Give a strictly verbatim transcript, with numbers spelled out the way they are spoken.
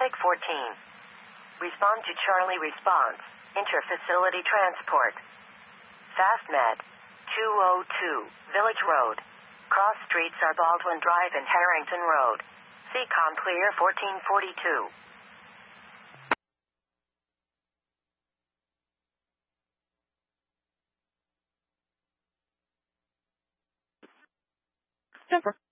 Pacific fourteen. Respond to Charlie response. Interfacility transport. FastMed. two oh two, Village Road. Cross streets are Baldwin Drive and Harrington Road. C COM clear fourteen forty-two. Jennifer.